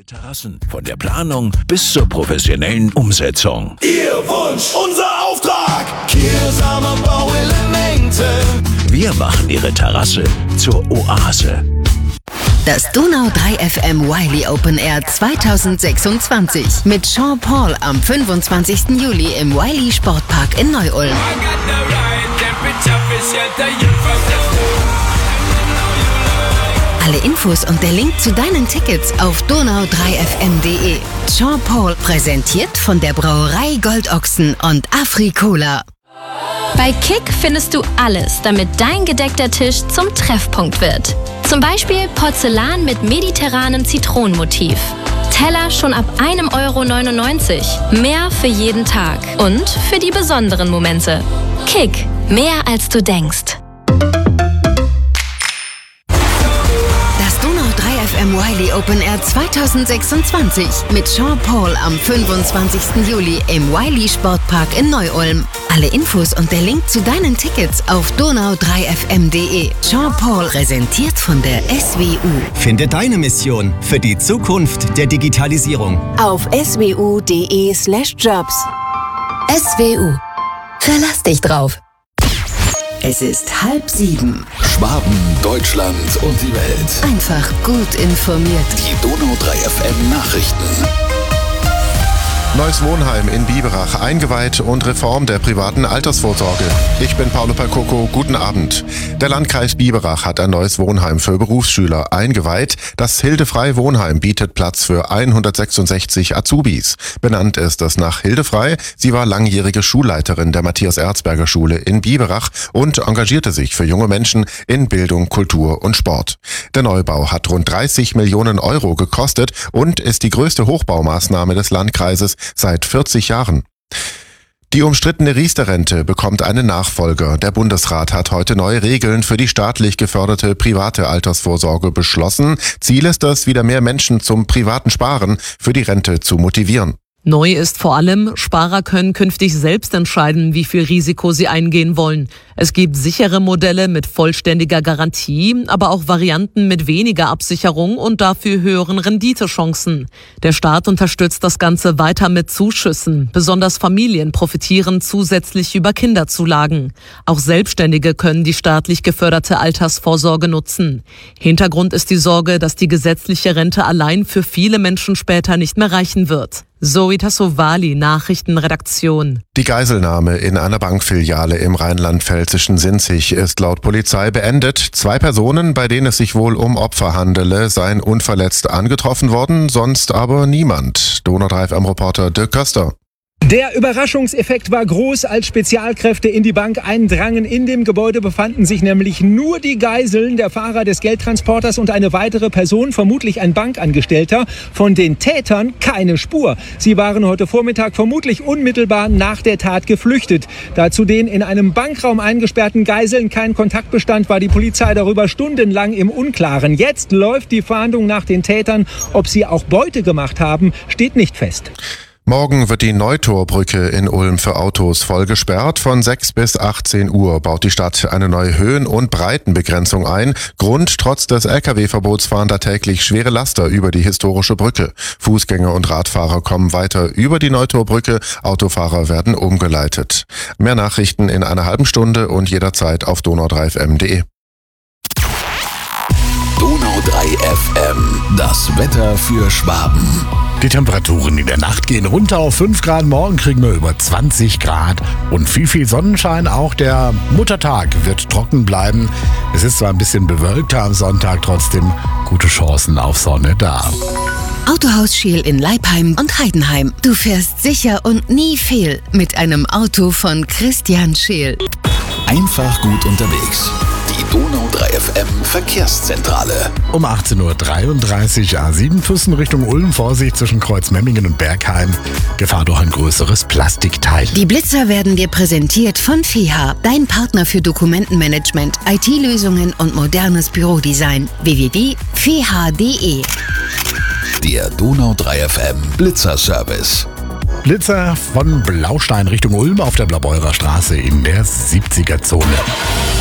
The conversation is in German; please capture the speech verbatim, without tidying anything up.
Terrassen. Von der Planung bis zur professionellen Umsetzung. Ihr Wunsch, unser Auftrag. Kiesamer Bauelemente. Wir machen Ihre Terrasse zur Oase. Das Donau drei F M Wiley Open Air zwanzig sechsundzwanzig mit Sean Paul am fünfundzwanzigsten Juli im Wiley Sportpark in Neu-Ulm. Alle Infos und der Link zu deinen Tickets auf donau drei f m punkt de. Sean Paul präsentiert von der Brauerei Goldochsen und Afri-Cola. Bei Kick findest du alles, damit dein gedeckter Tisch zum Treffpunkt wird. Zum Beispiel Porzellan mit mediterranem Zitronenmotiv. Teller schon ab ein Euro neunundneunzig. Mehr für jeden Tag und für die besonderen Momente. Kick, mehr als du denkst. drei F M Wiley Open Air zwanzig sechsundzwanzig mit Sean Paul am fünfundzwanzigsten Juli im Wiley Sportpark in Neu-Ulm. Alle Infos und der Link zu deinen Tickets auf donau drei f m punkt de. Sean Paul präsentiert von der S W U. Finde deine Mission für die Zukunft der Digitalisierung Auf s w u punkt de slash jobs. S W U. Verlass dich drauf. Es ist halb sieben. Schwaben, Deutschland und die Welt. Einfach gut informiert. Die Donau drei F M Nachrichten. Neues Wohnheim in Biberach eingeweiht und Reform der privaten Altersvorsorge. Ich bin Paolo Percoco, guten Abend. Der Landkreis Biberach hat ein neues Wohnheim für Berufsschüler eingeweiht. Das Hildefrei Wohnheim bietet Platz für hundertsechsundsechzig Azubis. Benannt ist es nach Hilde Frey. Sie war langjährige Schulleiterin der Matthias-Erzberger-Schule in Biberach und engagierte sich für junge Menschen in Bildung, Kultur und Sport. Der Neubau hat rund dreißig Millionen Euro gekostet und ist die größte Hochbaumaßnahme des Landkreises seit vierzig Jahren. Die umstrittene Riester-Rente bekommt einen Nachfolger. Der Bundesrat hat heute neue Regeln für die staatlich geförderte private Altersvorsorge beschlossen. Ziel ist es, wieder mehr Menschen zum privaten Sparen für die Rente zu motivieren. Neu ist vor allem, Sparer können künftig selbst entscheiden, wie viel Risiko sie eingehen wollen. Es gibt sichere Modelle mit vollständiger Garantie, aber auch Varianten mit weniger Absicherung und dafür höheren Renditechancen. Der Staat unterstützt das Ganze weiter mit Zuschüssen. Besonders Familien profitieren zusätzlich über Kinderzulagen. Auch Selbstständige können die staatlich geförderte Altersvorsorge nutzen. Hintergrund ist die Sorge, dass die gesetzliche Rente allein für viele Menschen später nicht mehr reichen wird. Zoe Tassovali, Nachrichtenredaktion. Die Geiselnahme in einer Bankfiliale im rheinland-pfälzischen Sinzig ist laut Polizei beendet. Zwei Personen, bei denen es sich wohl um Opfer handele, seien unverletzt angetroffen worden, sonst aber niemand. Donau drei F M-Reporter Dirk Köster. Der Überraschungseffekt war groß, als Spezialkräfte in die Bank eindrangen. In dem Gebäude befanden sich nämlich nur die Geiseln, der Fahrer des Geldtransporters und eine weitere Person, vermutlich ein Bankangestellter. Von den Tätern keine Spur. Sie waren heute Vormittag vermutlich unmittelbar nach der Tat geflüchtet. Da zu den in einem Bankraum eingesperrten Geiseln kein Kontakt bestand, war die Polizei darüber stundenlang im Unklaren. Jetzt läuft die Fahndung nach den Tätern. Ob sie auch Beute gemacht haben, steht nicht fest. Morgen wird die Neutorbrücke in Ulm für Autos voll gesperrt. Von sechs bis achtzehn Uhr baut die Stadt eine neue Höhen- und Breitenbegrenzung ein. Grund: trotz des L K W-Verbots fahren da täglich schwere Laster über die historische Brücke. Fußgänger und Radfahrer kommen weiter über die Neutorbrücke. Autofahrer werden umgeleitet. Mehr Nachrichten in einer halben Stunde und jederzeit auf donau drei f m punkt de. Donau drei F M, das Wetter für Schwaben. Die Temperaturen in der Nacht gehen runter auf fünf Grad. Morgen kriegen wir über zwanzig Grad und viel, viel Sonnenschein. Auch der Muttertag wird trocken bleiben. Es ist zwar ein bisschen bewölkter am Sonntag, trotzdem gute Chancen auf Sonne da. Autohaus Scheel in Leipheim und Heidenheim. Du fährst sicher und nie fehl mit einem Auto von Christian Scheel. Einfach gut unterwegs. Die Donau drei F M Verkehrszentrale. Um achtzehn Uhr dreiunddreißig A sieben Füssen Richtung Ulm. Vorsicht zwischen Kreuzmemmingen und Bergheim. Gefahr durch ein größeres Plastikteil. Die Blitzer werden dir präsentiert von F E H, dein Partner für Dokumentenmanagement, I T-Lösungen und modernes Bürodesign. w w w punkt f e h punkt d e. Der Donau drei F M Blitzerservice. Blitzer von Blaustein Richtung Ulm auf der Blaubeurer Straße in der siebziger Zone.